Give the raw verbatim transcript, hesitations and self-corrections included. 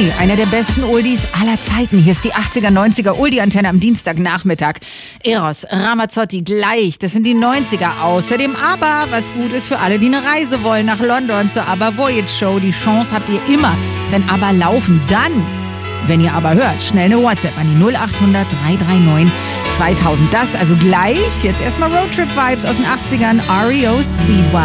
Money, einer der besten Oldies aller Zeiten. Hier ist die achtziger, neunziger Oldie-Antenne am Dienstagnachmittag. Eros Ramazzotti gleich, das sind die neunziger. Außerdem aber, was gut ist für alle, die eine Reise wollen nach London zur ABBA Voyage Show. Die Chance habt ihr immer, wenn ABBA laufen. Dann, wenn ihr aber hört, schnell eine WhatsApp an die null achthundert, drei drei neun, zweitausend. Das also gleich. Jetzt erstmal Roadtrip-Vibes aus den achtzigern. R E O Speedway.